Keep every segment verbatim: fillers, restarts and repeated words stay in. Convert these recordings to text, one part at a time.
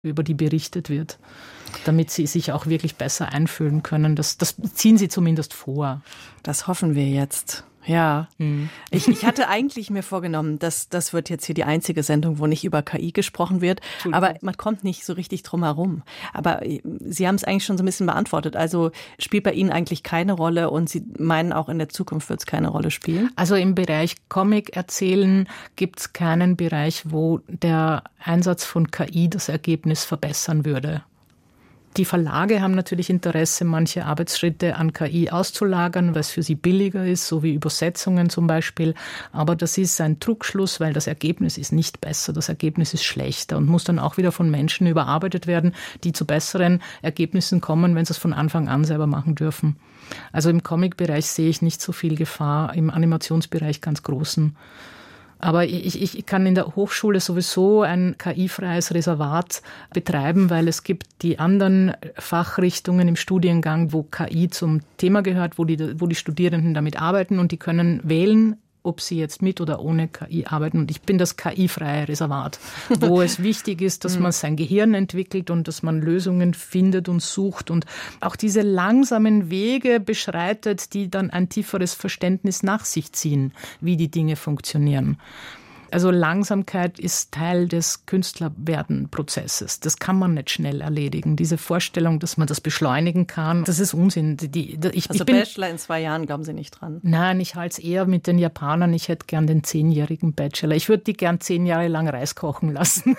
über die berichtet wird, damit sie sich auch wirklich besser einfühlen können. Das, das ziehen sie zumindest vor. Das hoffen wir jetzt. Ja, mhm. ich, ich hatte eigentlich mir vorgenommen, dass das wird jetzt hier die einzige Sendung, wo nicht über K I gesprochen wird, aber man kommt nicht so richtig drum herum. Aber Sie haben es eigentlich schon so ein bisschen beantwortet, also spielt bei Ihnen eigentlich keine Rolle und Sie meinen auch in der Zukunft wird es keine Rolle spielen? Also im Bereich Comic erzählen gibt es keinen Bereich, wo der Einsatz von K I das Ergebnis verbessern würde. Die Verlage haben natürlich Interesse, manche Arbeitsschritte an K I auszulagern, weil es für sie billiger ist, so wie Übersetzungen zum Beispiel. Aber das ist ein Trugschluss, weil das Ergebnis ist nicht besser, das Ergebnis ist schlechter und muss dann auch wieder von Menschen überarbeitet werden, die zu besseren Ergebnissen kommen, wenn sie es von Anfang an selber machen dürfen. Also im Comic-Bereich sehe ich nicht so viel Gefahr, im Animationsbereich ganz großen. Aber ich, ich kann in der Hochschule sowieso ein K I-freies Reservat betreiben, weil es gibt die anderen Fachrichtungen im Studiengang, wo K I zum Thema gehört, wo die, wo die Studierenden damit arbeiten und die können wählen, ob sie jetzt mit oder ohne K I arbeiten. Und ich bin das K I-freie Reservat, wo es wichtig ist, dass man sein Gehirn entwickelt und dass man Lösungen findet und sucht und auch diese langsamen Wege beschreitet, die dann ein tieferes Verständnis nach sich ziehen, wie die Dinge funktionieren. Also Langsamkeit ist Teil des Künstlerwerden-Prozesses. Das kann man nicht schnell erledigen. Diese Vorstellung, dass man das beschleunigen kann, das ist Unsinn. Die, die, ich, also ich bin, Bachelor in zwei Jahren, glauben Sie nicht dran? Nein, ich halte es eher mit den Japanern. Ich hätte gern den zehnjährigen Bachelor. Ich würde die gern zehn Jahre lang Reis kochen lassen,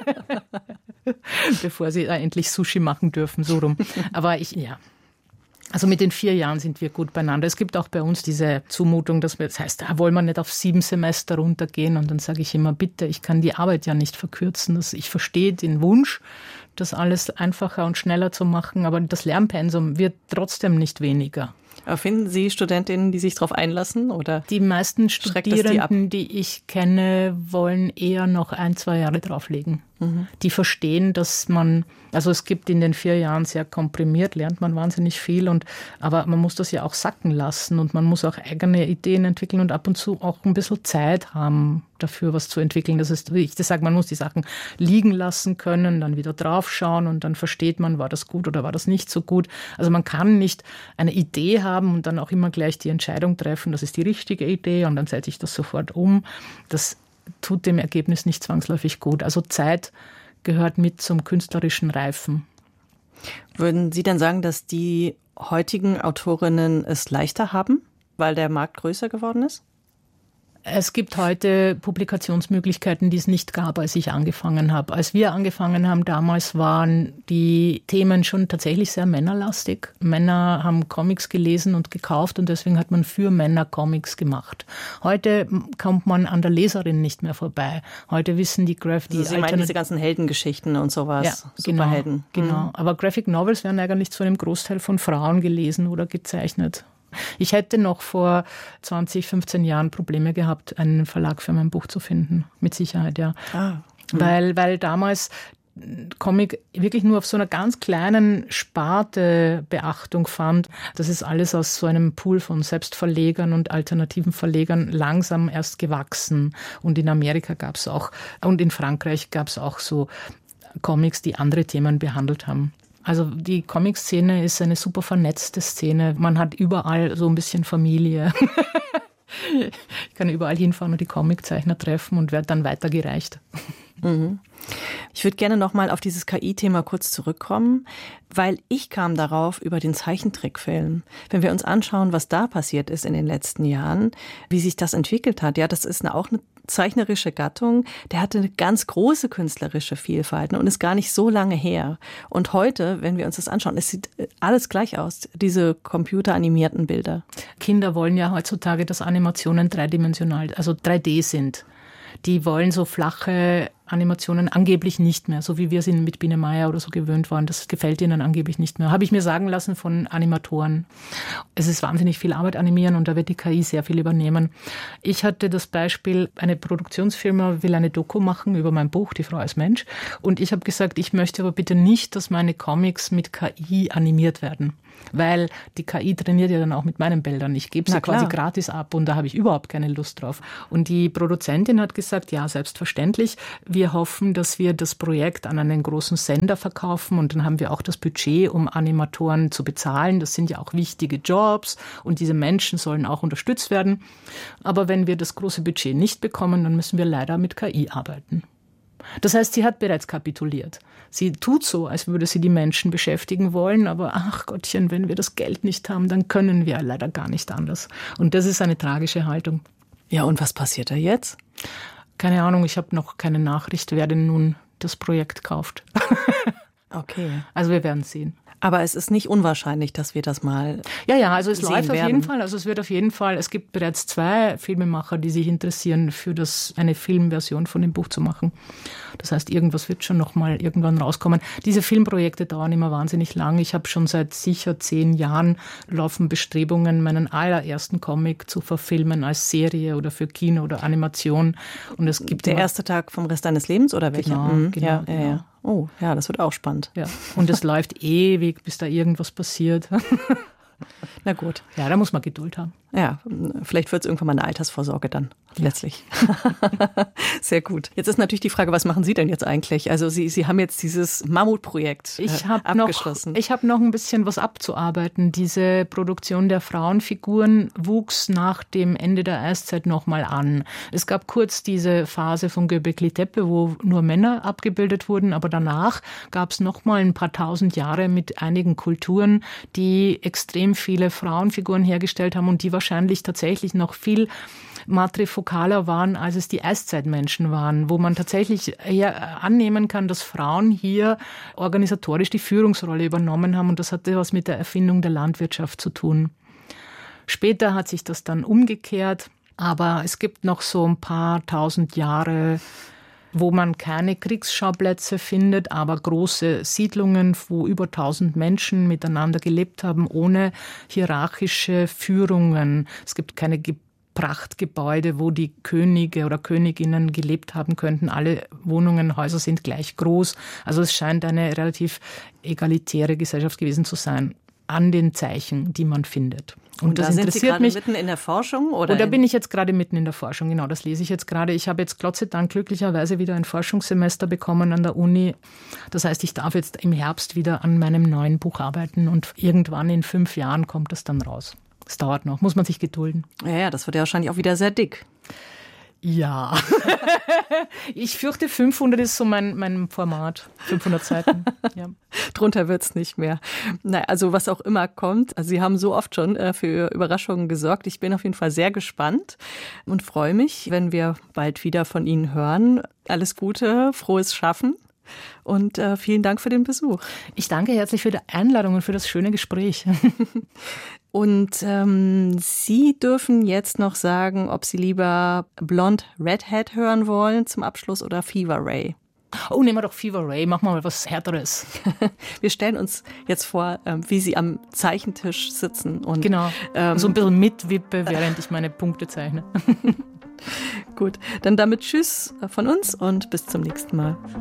bevor sie endlich Sushi machen dürfen, so rum. Aber ich, ja... Also mit den vier Jahren sind wir gut beieinander. Es gibt auch bei uns diese Zumutung, dass wir, das heißt, da wollen wir nicht auf sieben Semester runtergehen. Und dann sage ich immer, bitte, ich kann die Arbeit ja nicht verkürzen. Ich verstehe den Wunsch, das alles einfacher und schneller zu machen, aber das Lernpensum wird trotzdem nicht weniger. Aber finden Sie Studentinnen, die sich darauf einlassen? Oder die meisten Studierenden, die, die ich kenne, wollen eher noch ein, zwei Jahre drauflegen. Mhm. Die verstehen, dass man, also es gibt in den vier Jahren sehr komprimiert, lernt man wahnsinnig viel, und aber man muss das ja auch sacken lassen und man muss auch eigene Ideen entwickeln und ab und zu auch ein bisschen Zeit haben, dafür was zu entwickeln. Das ist, wie ich das sage, man muss die Sachen liegen lassen können, dann wieder draufschauen und dann versteht man, war das gut oder war das nicht so gut. Also man kann nicht eine Idee haben und dann auch immer gleich die Entscheidung treffen, das ist die richtige Idee und dann setze ich das sofort um. Das tut dem Ergebnis nicht zwangsläufig gut. Also Zeit gehört mit zum künstlerischen Reifen. Würden Sie denn sagen, dass die heutigen Autorinnen es leichter haben, weil der Markt größer geworden ist? Es gibt heute Publikationsmöglichkeiten, die es nicht gab, als ich angefangen habe. Als wir angefangen haben damals, waren die Themen schon tatsächlich sehr männerlastig. Männer haben Comics gelesen und gekauft und deswegen hat man für Männer Comics gemacht. Heute kommt man an der Leserin nicht mehr vorbei. Heute wissen die Graph... Also Sie meinen diese ganzen Heldengeschichten und sowas? Ja, Superhelden. Genau, genau. Aber Graphic Novels werden eigentlich zu einem Großteil von Frauen gelesen oder gezeichnet. Ich hätte noch vor zwanzig, fünfzehn Jahren Probleme gehabt, einen Verlag für mein Buch zu finden. Mit Sicherheit, ja. Ah, weil, weil damals Comic wirklich nur auf so einer ganz kleinen Sparte Beachtung fand. Das ist alles aus so einem Pool von Selbstverlegern und alternativen Verlegern langsam erst gewachsen. Und in Amerika gab es auch, und in Frankreich gab es auch so Comics, die andere Themen behandelt haben. Also die Comic-Szene ist eine super vernetzte Szene. Man hat überall so ein bisschen Familie. Ich kann überall hinfahren und die Comiczeichner treffen und werde dann weitergereicht. Mhm. Ich würde gerne noch mal auf dieses K I-Thema kurz zurückkommen, weil ich kam darauf über den Zeichentrickfilm. Wenn wir uns anschauen, was da passiert ist in den letzten Jahren, wie sich das entwickelt hat, ja, das ist eine, auch eine zeichnerische Gattung, der hatte eine ganz große künstlerische Vielfalt und ist gar nicht so lange her. Und heute, wenn wir uns das anschauen, es sieht alles gleich aus, diese computeranimierten Bilder. Kinder wollen ja heutzutage, dass Animationen dreidimensional, also drei D sind. Die wollen so flache Animationen angeblich nicht mehr, so wie wir sie mit Biene Meier oder so gewöhnt waren. Das gefällt ihnen angeblich nicht mehr. Habe ich mir sagen lassen von Animatoren. Es ist wahnsinnig viel Arbeit animieren und da wird die K I sehr viel übernehmen. Ich hatte das Beispiel, eine Produktionsfirma will eine Doku machen über mein Buch, Die Frau als Mensch. Und ich habe gesagt, ich möchte aber bitte nicht, dass meine Comics mit K I animiert werden. Weil die K I trainiert ja dann auch mit meinen Bildern. Ich gebe sie quasi gratis ab und da habe ich überhaupt keine Lust drauf. Und die Produzentin hat gesagt, ja, selbstverständlich, wir wir hoffen, dass wir das Projekt an einen großen Sender verkaufen und dann haben wir auch das Budget, um Animatoren zu bezahlen. Das sind ja auch wichtige Jobs und diese Menschen sollen auch unterstützt werden. Aber wenn wir das große Budget nicht bekommen, dann müssen wir leider mit K I arbeiten. Das heißt, sie hat bereits kapituliert. Sie tut so, als würde sie die Menschen beschäftigen wollen, aber ach Gottchen, wenn wir das Geld nicht haben, dann können wir leider gar nicht anders. Und das ist eine tragische Haltung. Ja, und was passiert da jetzt? Keine Ahnung, ich habe noch keine Nachricht, wer denn nun das Projekt kauft. Okay. Also wir werden sehen. Aber es ist nicht unwahrscheinlich, dass wir das mal Ja, ja, also es sehen läuft auf werden. jeden Fall. Also es wird auf jeden Fall, es gibt bereits zwei Filmemacher, die sich interessieren, für das eine Filmversion von dem Buch zu machen. Das heißt, irgendwas wird schon noch mal irgendwann rauskommen. Diese Filmprojekte dauern immer wahnsinnig lang. Ich habe schon seit sicher zehn Jahren laufen Bestrebungen, meinen allerersten Comic zu verfilmen als Serie oder für Kino oder Animation. Und es gibt Der immer, erste Tag vom Rest deines Lebens oder welcher? Genau, Mhm, genau, ja, genau. Ja, ja. Oh, ja, das wird auch spannend. Ja. Und es läuft ewig, bis da irgendwas passiert. Na gut. Ja, da muss man Geduld haben. Ja, vielleicht wird es irgendwann mal eine Altersvorsorge dann, ja. Letztlich. Sehr gut. Jetzt ist natürlich die Frage, was machen Sie denn jetzt eigentlich? Also Sie, Sie haben jetzt dieses Mammutprojekt äh, ich hab abgeschlossen. Noch, ich habe noch ein bisschen was abzuarbeiten. Diese Produktion der Frauenfiguren wuchs nach dem Ende der Eiszeit nochmal an. Es gab kurz diese Phase von Göbekli Tepe, wo nur Männer abgebildet wurden, aber danach gab es nochmal ein paar tausend Jahre mit einigen Kulturen, die extrem viele Frauenfiguren hergestellt haben und die wahrscheinlich tatsächlich noch viel matrifokaler waren, als es die Eiszeitmenschen waren, wo man tatsächlich eher annehmen kann, dass Frauen hier organisatorisch die Führungsrolle übernommen haben und das hatte was mit der Erfindung der Landwirtschaft zu tun. Später hat sich das dann umgekehrt, aber es gibt noch so ein paar tausend Jahre, wo man keine Kriegsschauplätze findet, aber große Siedlungen, wo über tausend Menschen miteinander gelebt haben, ohne hierarchische Führungen. Es gibt keine Ge- Prachtgebäude, wo die Könige oder Königinnen gelebt haben könnten. Alle Wohnungen, Häuser sind gleich groß. Also es scheint eine relativ egalitäre Gesellschaft gewesen zu sein, an den Zeichen, die man findet. Und, Und das da sind interessiert Sie gerade mich. mitten in der Forschung? Oder Und da in bin ich jetzt gerade mitten in der Forschung, genau, das lese ich jetzt gerade. Ich habe jetzt Gott sei Dank glücklicherweise wieder ein Forschungssemester bekommen an der Uni. Das heißt, ich darf jetzt im Herbst wieder an meinem neuen Buch arbeiten und irgendwann in fünf Jahren kommt das dann raus. Es dauert noch, muss man sich gedulden. Ja, ja, das wird ja wahrscheinlich auch wieder sehr dick. Ja, ich fürchte fünfhundert ist so mein, mein Format, fünfhundert Seiten. Ja. Drunter wird's nicht mehr. Naja, also was auch immer kommt. Also Sie haben so oft schon äh, für Überraschungen gesorgt. Ich bin auf jeden Fall sehr gespannt und freue mich, wenn wir bald wieder von Ihnen hören. Alles Gute, frohes Schaffen und äh, vielen Dank für den Besuch. Ich danke herzlich für die Einladung und für das schöne Gespräch. Und ähm, Sie dürfen jetzt noch sagen, ob Sie lieber Blonde Redhead hören wollen zum Abschluss oder Fever Ray. Oh, nehmen wir doch Fever Ray, machen wir mal was Härteres. Wir stellen uns jetzt vor, ähm, wie Sie am Zeichentisch sitzen. Und, genau, ähm, so ein bisschen mitwippe, während ich meine Punkte zeichne. Gut, dann damit Tschüss von uns und bis zum nächsten Mal.